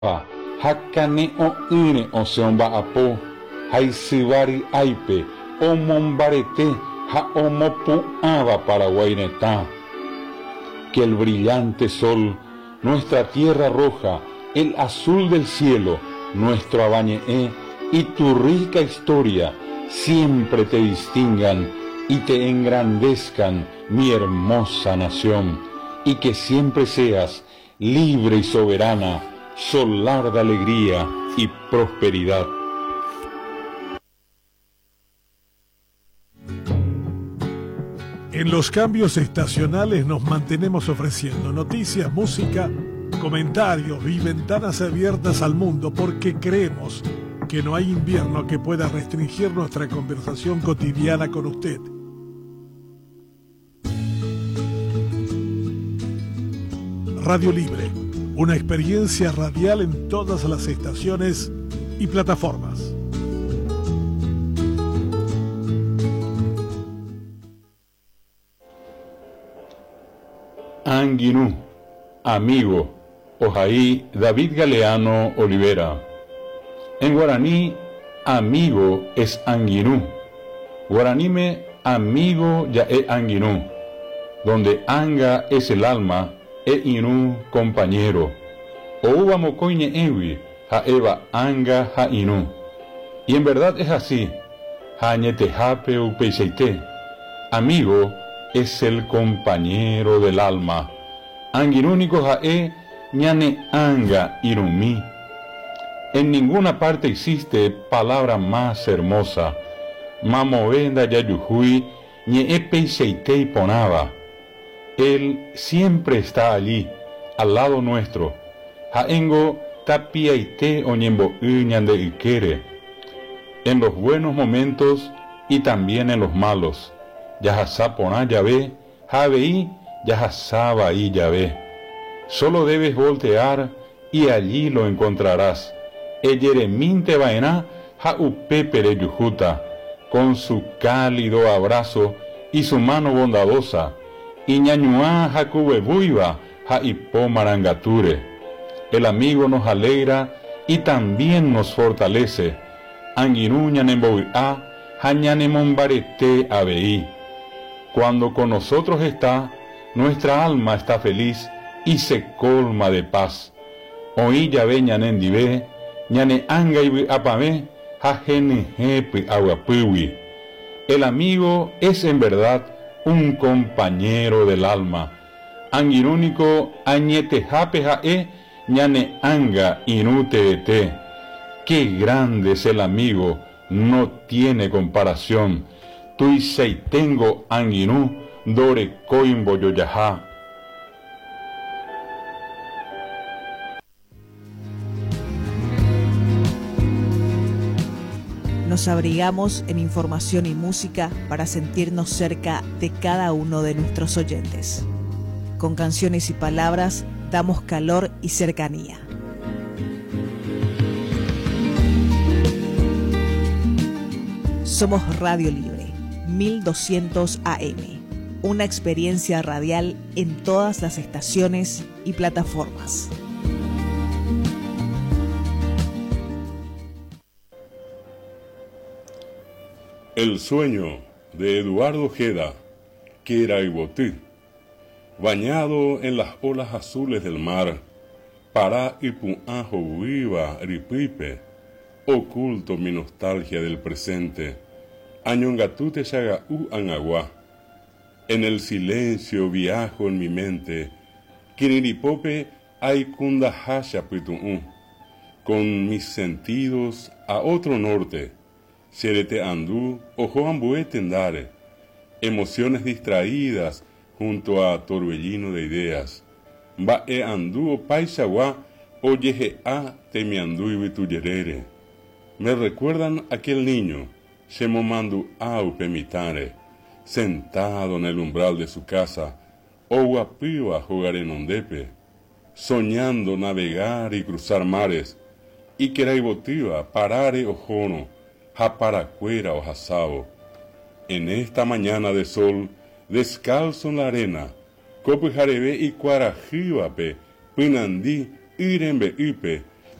hakane o ine o seomba apo, haisyvari aipe, omombarete, ha omopu'ãva Paraguayneta. Que el brillante sol, nuestra tierra roja, el azul del cielo, nuestro Abañe'ẽ y tu rica historia siempre te distingan y te engrandezcan, mi hermosa nación, y que siempre seas libre y soberana, solar de alegría y prosperidad. En los cambios estacionales nos mantenemos ofreciendo noticias, música, comentarios y ventanas abiertas al mundo porque creemos que no hay invierno que pueda restringir nuestra conversación cotidiana con usted. Radio Libre, una experiencia radial en todas las estaciones y plataformas. Anguinú, amigo, Ojaí David Galeano Olivera. En guaraní, amigo es Anguinú. Guaranime, amigo ya es Anguinú. Donde anga es el alma, e inú compañero. Ouba mocoine ewi, ha eva anga ha inú. Y en verdad es así. Ha ñetejape upeiseite. Amigo es el compañero del alma. Anguinúnico jae ñane anga irumí. En ninguna parte existe palabra más hermosa. Mamovenda yayuhui ñe epeiseitei ponaba. Él siempre está allí, al lado nuestro. Jaengo tapiaite oñembo ñande ikere. En los buenos momentos y también en los malos. Yahasá poná Yahvé, Javeí, Yahasá Baí Yahvé. Solo debes voltear y allí lo encontrarás. Eyeremín te vaená, Jaupépere Yujuta, con su cálido abrazo y su mano bondadosa. Y ñañuá Jacubebuiva, Jaipó Marangature. El amigo nos alegra y también nos fortalece. Anguiruña Nemboiá, Jañanemombarete Abeí. Cuando con nosotros está, nuestra alma está feliz y se colma de paz. Oí Yahvé ñanendivé, ñane angaibi apamé, jajenejepi aguapiwi. El amigo es en verdad un compañero del alma. Anguirúnico añetejape jae, ñane anga inuteete. Qué grande es el amigo, no tiene comparación. Tuiseitengo anguinú, dore coimbo yoyajá. Nos abrigamos en información y música para sentirnos cerca de cada uno de nuestros oyentes. Con canciones y palabras damos calor y cercanía. Somos Radio Libre, 1200 AM, una experiencia radial en todas las estaciones y plataformas. El sueño de Eduardo Ojeda, Queraibotí, bañado en las olas azules del mar, para Ipuajo viva ripipe, oculto mi nostalgia del presente, añongatute shaga anagua. En el silencio viajo en mi mente, Kiniripope aikundahasha pitu'u, con mis sentidos a otro norte, Serete andú, ojo ambue tendare, emociones distraídas junto a torbellino de ideas. Bae andú o paisagua, oyeje a temiandú y vituyerere. Me recuerdan aquel niño, Shemomandu au pemitare, sentado en el umbral de su casa, o guapiwa jugar en ondepe, soñando navegar y cruzar mares, y queraibotiva parare ojono, japaracuera o jasao. En esta mañana de sol, descalzo en la arena, cope jarebe y cuarajíbape, pinandí, irembe ipe,